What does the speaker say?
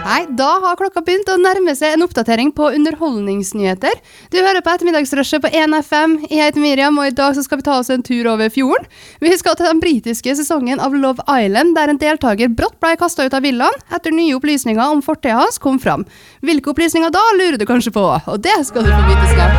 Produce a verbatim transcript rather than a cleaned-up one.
Nei, da har klokka begynt å nærme seg en oppdatering på underholdningsnyheter. Du hører på ettermiddagsrushet på en F M. Jeg heter Miriam, og i dag så skal vi ta oss en tur over fjorden. Vi skal til den britiske sesongen av Love Island, der en deltaker brått ble kastet ut av villaen etter nye opplysninger om fortiden hans kom fram. Hvilke opplysninger da, lurer du kanskje på? Og det skal du få vite snart.